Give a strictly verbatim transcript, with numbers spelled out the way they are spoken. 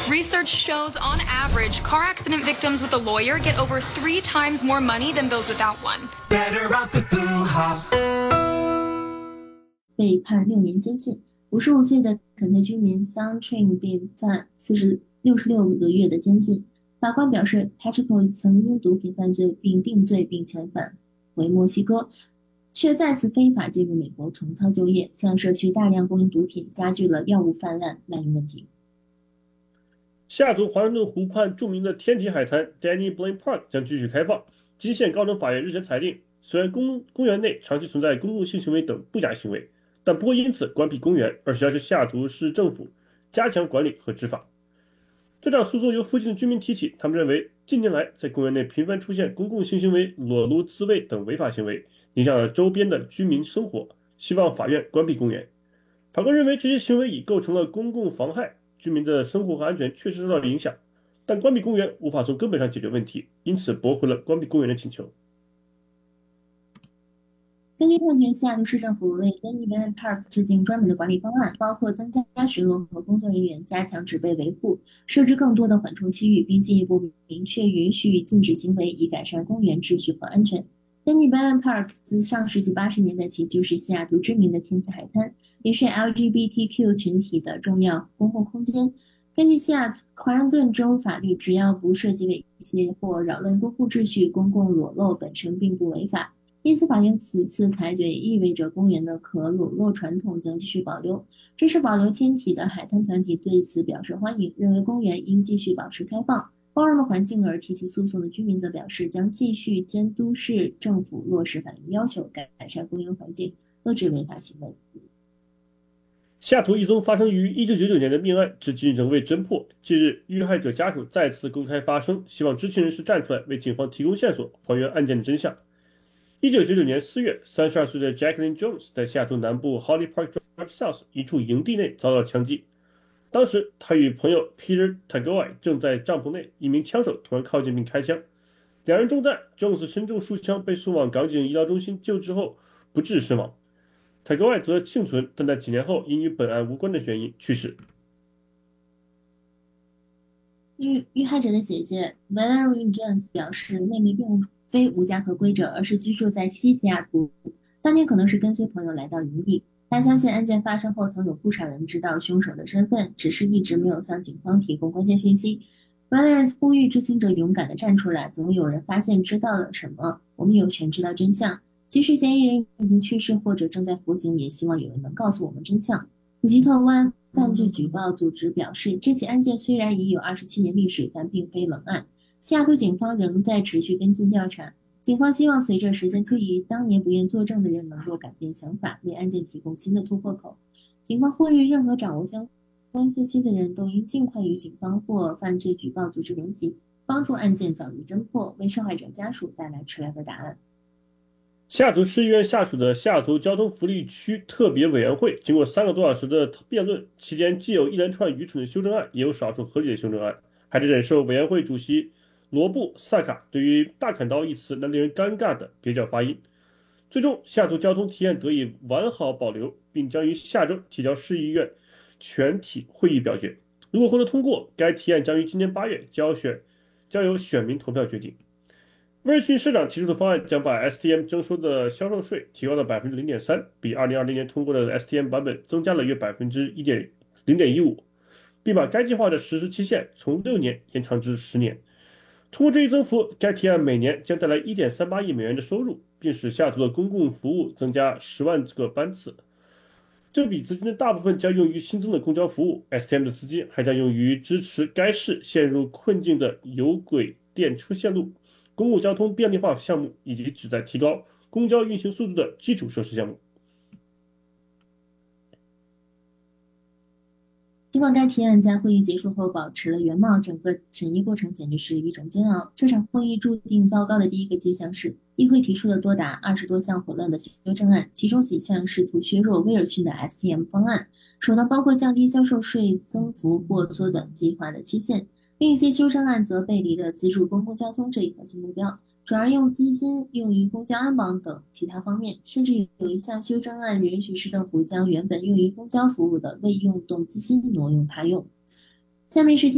Research shows, on average, car accident victims with a lawyer get over three times more money than those without one. Better off with Buha. 被判六年监禁。五十五岁的肯特居民 Sun Trin 被判四十六十六个月的监禁。法官表示 ，Patrick 曾因毒品犯罪并定罪并遣返回墨西哥，却再次非法进入美国重操旧业，向社区大量供应毒品，加剧了药物泛滥滥用问题。 西雅图华盛顿湖畔著名的天体海滩 Danny Blaine Park 将继续开放。基县高等法院日前裁定，虽然公公园内长期存在公共性行为等不雅行为，但不会因此关闭公园，而是要求西雅图市政府加强管理和执法。这场诉讼由附近的居民提起，他们认为近年来在公园内频繁出现公共性行为、裸露自慰等违法行为，影响了周边的居民生活，希望法院关闭公园。法官认为这些行为已构成了公共妨害，居民的生活和安全确实受到影响，但关闭公园无法从根本上解决问题，因此驳回了关闭公园的请求。 根据判决，西雅图市政府为 Danny Blaine Park 制定专门的管理方案，包括增加巡逻和工作人员，加强植被维护，设置更多的缓冲区域，并进一步明确允许禁止行为，以改善公园秩序和安全。Danny Blaine Park 自上世纪八十年代起就是西雅图知名的天体海滩，也是 L G B T Q 群体的重要公共空间。根据西雅图华盛顿州法律，只要不涉及猥亵或扰乱公共秩序，公共裸露本身并不违法。因此，法院此次裁决也意味着公园的可裸露传统将继续保留。支持保留天体的海滩团体对此表示欢迎，认为公园应继续保持开放、包容的环境。而提起诉讼的居民则表示，将继续监督市政府落实法律要求，改善公园环境，遏制违法行为。 西雅图一宗发生于一九九九年的命案至今仍未侦破。近日，遇害者家属再次公开发声，希望知情人士站出来为警方提供线索，还原案件的真相。一九九九年四月，三十二岁的 Jacqueline Jones 在西雅图南部 Holly Park Drive South 一处营地内遭到枪击。当时，他与朋友 Peter Tagoe 正在帐篷内，一名枪手突然靠近并开枪，两人中弹。Jones 身中数枪，被送往港警医疗中心救治后不治身亡。Tagoe 则幸存，但在几年后因与本案无关的原因去世。 遇遇害者的姐姐 Valerie Jones 表示，妹妹并非无家可归者，而是居住在西西雅图。当天可能是跟随朋友来到营地。他相信案件发生后，曾有不少人知道凶手的身份，只是一直没有向警方提供关键信息。Valerie 呼吁知情者勇敢地站出来，总有人发现知道了什么，我们有权知道真相。即使嫌疑人已经去世或者正在服刑，也希望有人能告诉我们真相。普吉特湾犯罪举报组织表示，这起案件虽然已有二十七年历史，但并非冷案。西雅图警方仍在持续跟进调查。警方希望随着时间推移，当年不愿作证的人能够改变想法，为案件提供新的突破口。警方呼吁任何掌握相关信息的人都应尽快与警方或犯罪举报组织联系，帮助案件早日侦破，为受害者家属带来迟来的答案。 西雅图市议院下属的西雅图交通福利区特别委员会经过三个多小时的辩论，期间既有一连串愚蠢的修正案，也有少数合理的修正案，还得忍受委员会主席罗布·萨卡对于大砍刀一词那令人尴尬的蹩脚发音。最终，西雅图交通提案得以完好保留，并将于下周提交市议院全体会议表决。如果获得通过，该提案将于今年八月交选交由选民投票决定。威尔逊市长提出的方案将把 S T M 征收的销售税提高到 百分之零点三， 比二零二零年通过的 S T M 版本增加了约 百分之零点一五， 并把该计划的实施期限从六年延长至十年。通过这一增幅，该提案每年将带来 一点三八亿美元的收入，并使西雅图的公共服务增加十万个班次。这笔资金的大部分将用于新增的公交服务， S T M 的资金还将用于支持该市陷入困境的有轨电车线路、公共交通便利化项目，以及旨在提高公交运行速度的基础设施项目。 尽管该提案在会议结束后保持了原貌，整个审议过程简直是一种煎熬。这场会议注定糟糕的第一个迹象是，议会提出了多达二十多项混乱的修正案，其中几项试图削弱威尔逊的 S T M 方案，手段包括降低销售税增幅或缩短计划的期限。另一些修正案则背离了资助公共交通这一核心目标，转而用资金用于公交安保等其他方面，甚至有一项修正案允许市政府将原本用于公交服务的未用动资金挪用他用。下面是